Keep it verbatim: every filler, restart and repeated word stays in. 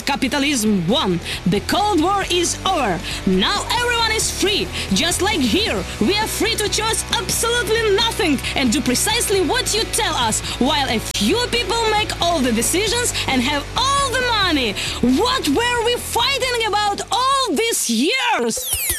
Capitalism won. The Cold War is over. Now everyone is free. Just like here, we are free to choose absolutely nothing and do precisely what you tell us, while a few people make all the decisions and have all the money. What were we fighting about all these years?